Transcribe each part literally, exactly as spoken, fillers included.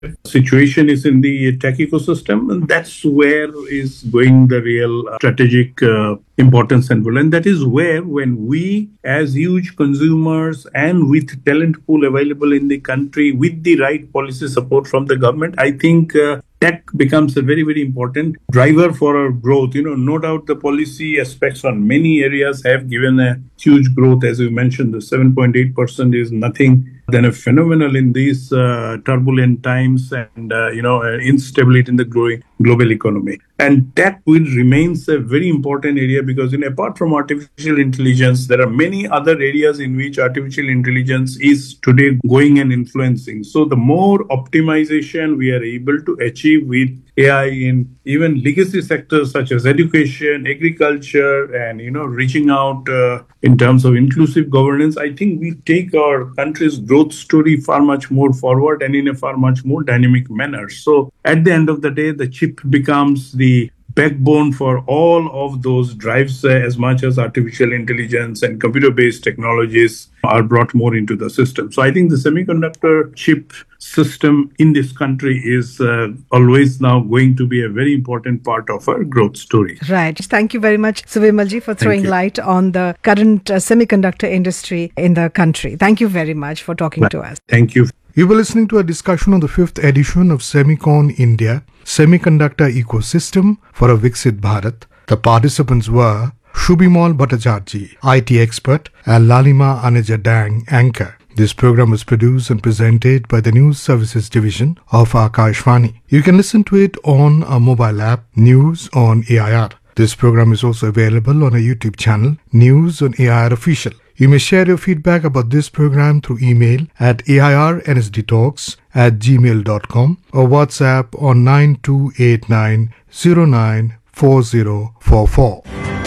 situation is in the tech ecosystem, and that's where is going the real strategic uh, importance and role. And that is where, when we, as huge consumers and with talent pool available in the country, with the right policy support from the government, I think uh, tech becomes a very, very important driver for our growth. You know, no doubt the policy aspects on many areas have given a huge growth. As you mentioned, the seven point eight percent is nothing than a phenomenal in these uh, turbulent times and, uh, you know, uh, instability in the growing global economy. And tech will remains a very important area because, you know, apart from artificial intelligence, there are many other areas in which artificial intelligence is today going and influencing. So the more optimization we are able to achieve with A I in even legacy sectors such as education, agriculture, and, you know, reaching out uh, in terms of inclusive governance, I think we take our country's growth story far much more forward and in a far much more dynamic manner. So at the end of the day, the chip becomes the backbone for all of those drives uh, as much as artificial intelligence and computer-based technologies are brought more into the system. So I think the semiconductor chip system in this country is uh, always now going to be a very important part of our growth story. Right. Thank you very much, Suvimalji, for throwing light on the current uh, semiconductor industry in the country. Thank you very much for talking to us. Thank you. You were listening to a discussion on the fifth edition of Semicon India, Semiconductor Ecosystem for a Viksit Bharat. The participants were Shubhimal Bhattacharjee, I T expert, and Lalima Aneja Dang, anchor. This program was produced and presented by the News Services Division of Akashvani. You can listen to it on our mobile app, News on A I R. This program is also available on our YouTube channel, News on A I R Official. You may share your feedback about this program through email at A I R N S D talks at gmail dot com or WhatsApp on nine two eight nine zero nine four zero four four.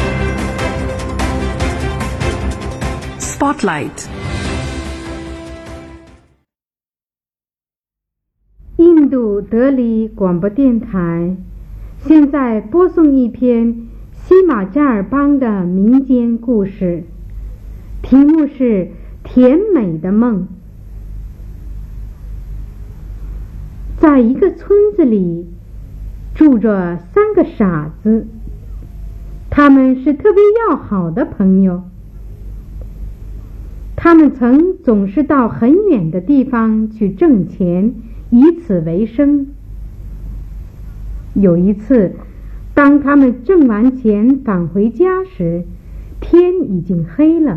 Spotlight. 印度德里广播电台现在播送一篇西马加尔邦的民间故事，题目是《甜美的梦》。在一个村子里住着三个傻子，他们是特别要好的朋友。他们曾总是到很远的地方去挣钱，以此为生。有一次，当他们挣完钱返回家时，天已经黑了。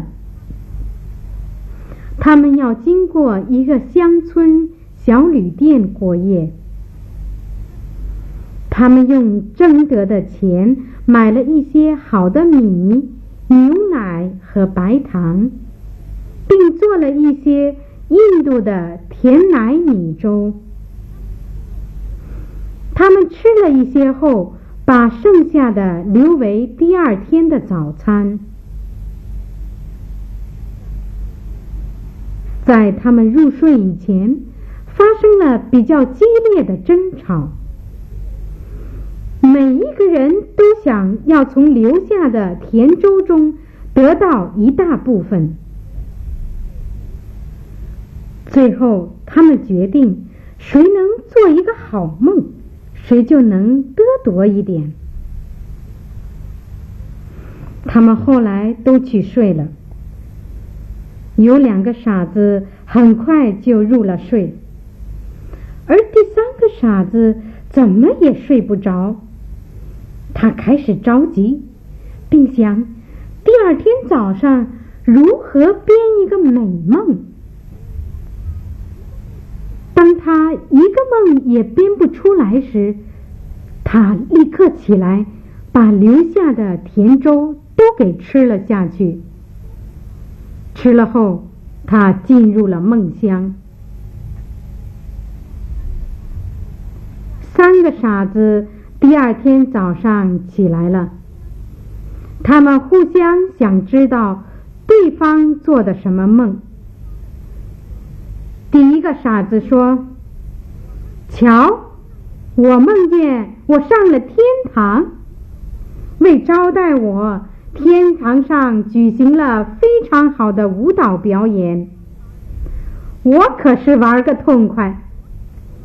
他们要经过一个乡村小旅店过夜。他们用挣得的钱买了一些好的米、牛奶和白糖，并做了一些印度的甜奶米粥。他们吃了一些后，把剩下的留为第二天的早餐。在他们入睡以前，发生了比较激烈的争吵。每一个人都想要从留下的甜粥中得到一大部分。最后，他们决定，谁能做一个好梦，谁就能得夺一点。他们后来都去睡了。有两个傻子很快就入了睡，而第三个傻子怎么也睡不着。他开始着急，并想第二天早上如何编一个美梦。当他一个梦也编不出来时，他立刻起来，把留下的甜粥都给吃了下去。吃了后，他进入了梦乡。三个傻子第二天早上起来了，他们互相想知道对方做的什么梦。第一个傻子说：“瞧，我梦见我上了天堂，为招待我，天堂上举行了非常好的舞蹈表演，我可是玩个痛快。